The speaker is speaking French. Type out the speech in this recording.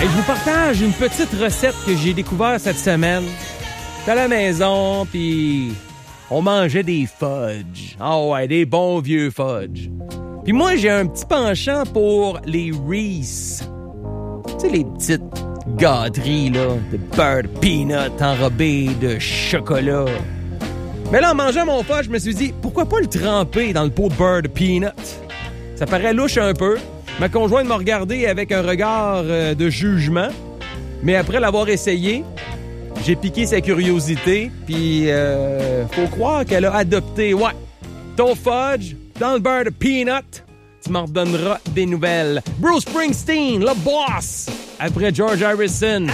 Et je vous partage une petite recette que j'ai découverte cette semaine. J'étais à la maison, puis on mangeait des fudge. Ah ouais, des bons vieux fudge. Puis moi, j'ai un petit penchant pour les Reese. Tu sais, les petites gâteries, là, de beurre de peanut enrobé de chocolat. Mais là, en mangeant mon fudge, je me suis dit, pourquoi pas le tremper dans le pot de beurre de peanut? Ça paraît louche un peu. Ma conjointe m'a regardé avec un regard de jugement. Mais après l'avoir essayé, j'ai piqué sa curiosité. Puis, faut croire qu'elle a adopté, ouais, ton fudge dans le beurre de peanut. Tu m'en redonneras des nouvelles. Bruce Springsteen, le boss, après George Harrison.